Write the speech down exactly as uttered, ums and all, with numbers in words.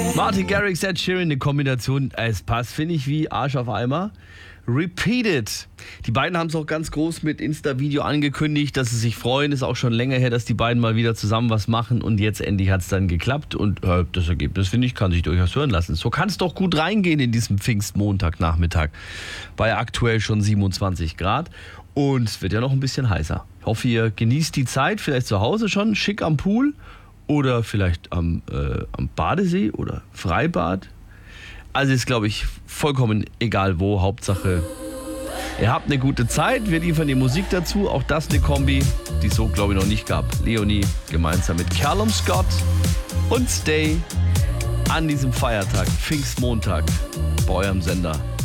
Martin Garrix, Ed Sheeran, eine Kombination, es passt, finde ich, wie Arsch auf Eimer. Repeated. Die beiden haben es auch ganz groß mit Insta-Video angekündigt, dass sie sich freuen. Ist auch schon länger her, dass die beiden mal wieder zusammen was machen und jetzt endlich hat es dann geklappt und äh, das Ergebnis, finde ich, kann sich durchaus hören lassen. So kann es doch gut reingehen in diesem Pfingstmontagnachmittag bei aktuell schon siebenundzwanzig Grad und es wird ja noch ein bisschen heißer. Ich hoffe, ihr genießt die Zeit, vielleicht zu Hause schon, schick am Pool oder vielleicht am, äh, am Badesee oder Freibad. Also ist, glaube ich, vollkommen egal wo. Hauptsache, ihr habt eine gute Zeit. Wir liefern die Musik dazu. Auch das eine Kombi, die es so, glaube ich, noch nicht gab. Leonie gemeinsam mit Callum Scott und Stay an diesem Feiertag, Pfingstmontag, bei eurem Sender